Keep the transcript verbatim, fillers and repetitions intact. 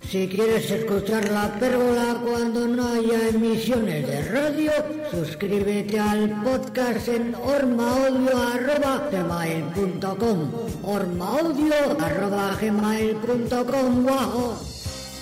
Si quieres escuchar La Pérgola cuando no haya emisiones de radio, suscríbete al podcast en ormaaudio arroba gmail punto com. ormaaudio arroba gmail punto com. ¡Guau!